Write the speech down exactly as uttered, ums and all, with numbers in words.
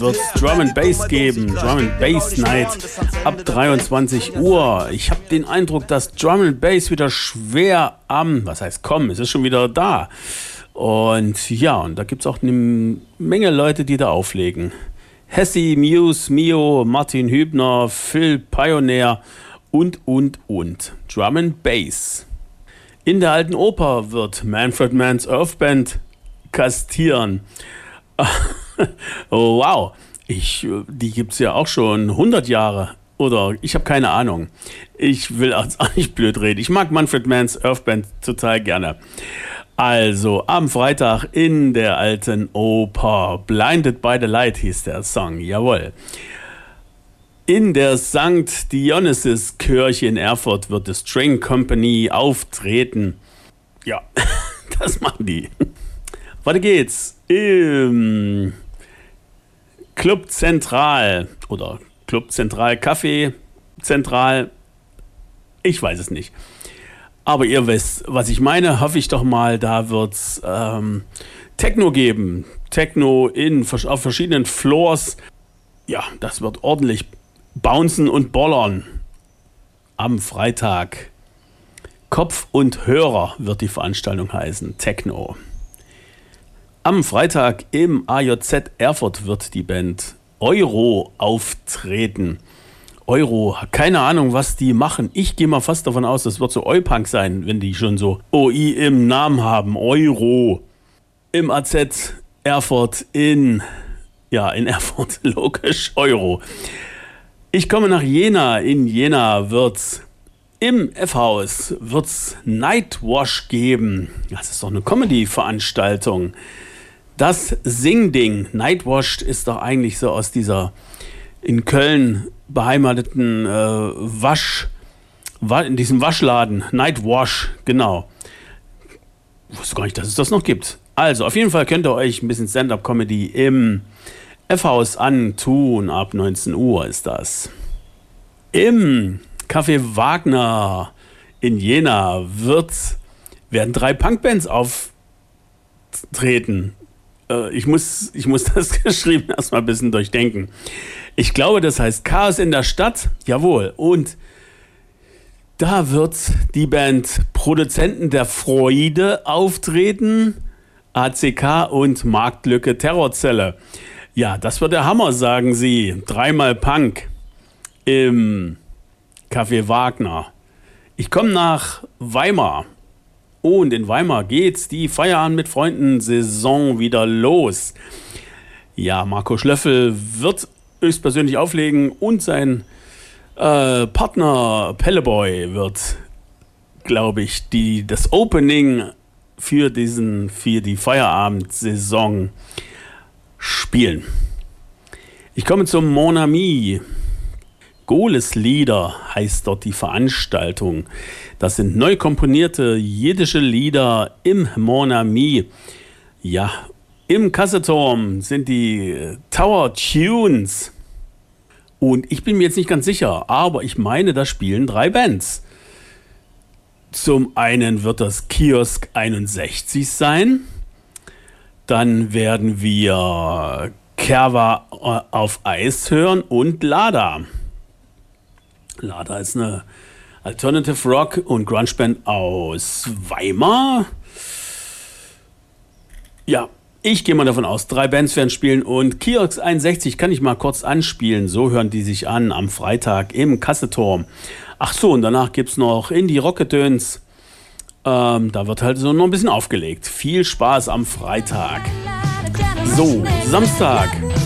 Wird Drum and Bass geben, Drum and Bass Night ab dreiundzwanzig Uhr. Ich habe den Eindruck, dass Drum and Bass wieder schwer am, was heißt kommen, es ist schon wieder da. Und ja, und da gibt es auch eine Menge Leute, die da auflegen. Hessi, Muse, Mio, Martin Hübner, Phil Pioneer und, und, und. Drum and Bass. In der Alten Oper wird Manfred Mann's Earth Band gastieren. Oh, wow, ich, die gibt es ja auch schon hundert Jahre oder ich habe keine Ahnung. Ich will auch nicht blöd reden. Ich mag Manfred Mann's Earth Band total gerne. Also am Freitag in der Alten Oper. Blinded by the Light hieß der Song, jawohl. In der Sankt Dionysius Kirche in Erfurt wird die String Company auftreten. Ja, das machen die. Weiter geht's. Im Club Zentral oder Club Zentral Café Zentral. Ich weiß es nicht. Aber ihr wisst, was ich meine, hoffe ich doch mal, da wird es ähm, Techno geben. Techno in, auf verschiedenen Floors. Ja, das wird ordentlich bouncen und bollern. Am Freitag. Kopf und Hörer wird die Veranstaltung heißen. Techno. Am Freitag im A J Z Erfurt wird die Band Euro auftreten. Euro, keine Ahnung, was die machen. Ich gehe mal fast davon aus, das wird so Oi-Punk sein, wenn die schon so O I im Namen haben. Euro. Im A Z Erfurt in, ja, in Erfurt, logisch, Euro. Ich komme nach Jena. In Jena wird's im F-Haus wird's Nightwash geben. Das ist doch eine Comedy-Veranstaltung. Das Sing-Ding, Nightwash, ist doch eigentlich so aus dieser in Köln beheimateten äh, Wasch, in diesem Waschladen, Nightwash, genau. Ich wusste gar nicht, dass es das noch gibt. Also, auf jeden Fall könnt ihr euch ein bisschen Stand-Up-Comedy im F-Haus antun. Ab neunzehn Uhr ist das. Im Café Wagner in Jena wird, werden drei Punkbands auftreten. Ich muss, ich muss das geschrieben erstmal ein bisschen durchdenken. Ich glaube, das heißt Chaos in der Stadt. Jawohl. Und da wird die Band Produzenten der Freude auftreten. A C K und Marktlücke Terrorzelle. Ja, das wird der Hammer, sagen sie. Dreimal Punk im Café Wagner. Ich komme nach Weimar. Und in Weimar geht's die Feierabend mit Freunden-Saison wieder los. Ja, Marco Schlöffel wird höchstpersönlich auflegen und sein äh, Partner Pelleboy wird, glaube ich, die, das Opening für, diesen, für die Feierabend-Saison spielen. Ich komme zum Mon Ami. Goles-Lieder heißt dort die Veranstaltung. Das sind neu komponierte jiddische Lieder im Mon Ami. Ja, im Kasseturm sind die Tower Tunes. Und ich bin mir jetzt nicht ganz sicher, aber ich meine, da spielen drei Bands. Zum einen wird das Kiosk einundsechzig sein. Dann werden wir Kerwa auf Eis hören und Lada. Lada ist eine Alternative Rock und Grunge Band aus Weimar. Ja, ich gehe mal davon aus, drei Bands werden spielen und Kiosk einundsechzig kann ich mal kurz anspielen. So hören die sich an am Freitag im Kasseturm. Ach so, und danach gibt es noch Indie Rocketöns. Ähm, da wird halt so noch ein bisschen aufgelegt. Viel Spaß am Freitag. So, Samstag.